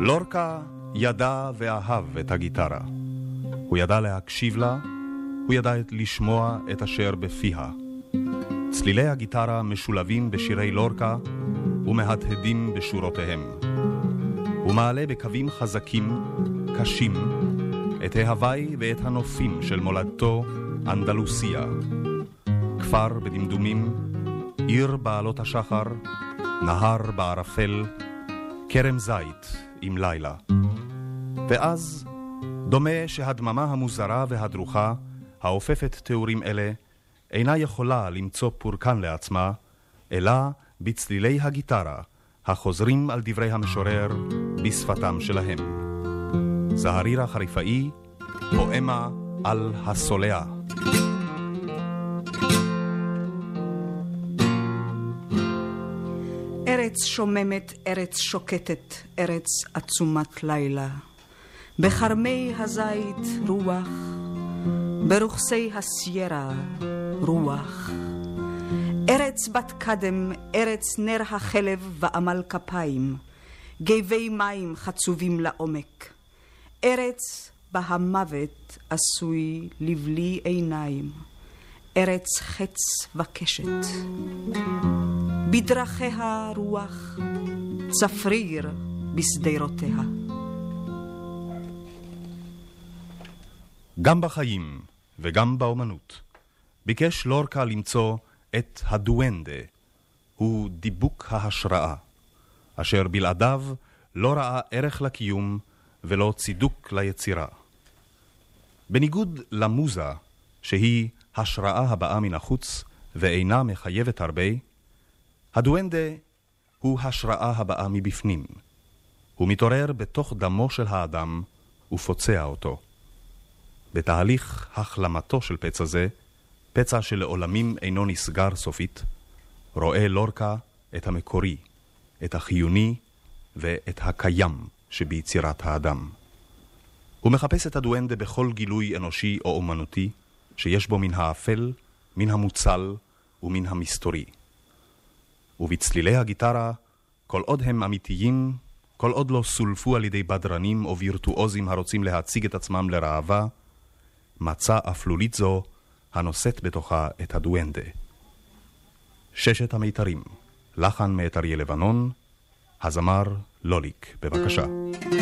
לורקה ידע ואהב את הגיטרה. הוא ידע להקשיב לה, הוא ידע לשמוע את אשר בפיה. צלילי הגיטרה משולבים בשירי לורקה ומהדהדים בשורותיהם. הוא מעלה בקווים חזקים, קשים, את ההוואי ואת הנופים של מולדתו אנדלוסיה. כפר בדמדומים, עיר בעלות השחר, נהר בערפל, כרם זית עם לילה. ואז דומה שהדממה המוזרה והדרוכה, האופפת תיאורים אלה, אינה יכולה למצוא פורקן לעצמה, אלא בצלילי הגיטרה, החוזרים על דברי המשורר בשפתם שלהם. זהרירה חריפאי, פואמה על הסולעה. ארץ שוממת, ארץ שוקטת, ארץ עצומת לילה. בחרמי הזית רוח, ברוחסי הסיירה רוח. ארץ בת קדם, ארץ נר החלב ועמל כפיים, גבי מים חצובים לעומק. ארץ בה המוות עשוי לבלי עיניים, ארץ חץ וקשת. בדרכיה רוח, צפריר בשדרותיה. גם בחיים וגם באומנות ביקש לורקה למצוא את הדואנדה, הוא דיבוק ההשראה, אשר בלעדיו לא ראה ערך לקיום ולא צידוק ליצירה. בניגוד למוזה, שהיא השראה הבאה מן החוץ ואינה מחייבת הרבה, הדואנדה הוא השראה הבאה מבפנים. הוא מתעורר בתוך דמו של האדם ופוצע אותו. בתהליך החלמתו של פצע זה, פצע שלעולמים אינו נסגר סופית, רואה לורקה את המקורי, את החיוני ואת הקיים שביצירת האדם. הוא מחפש את הדואנדה בכל גילוי אנושי או אומנותי, שיש בו מן האפל, מן המוצל ומן המסתורי. ובצלילי הגיטרה, כל עוד הם אמיתיים, כל עוד לא סולפו על ידי בדרנים או וירטואוזים הרוצים להציג את עצמם לרעבה, מצא אפלולית זו הנושאת בתוכה את הדואנדה. ששת המיתרים, לחן מאת אריה לבנון, הזמר לוליק, בבקשה.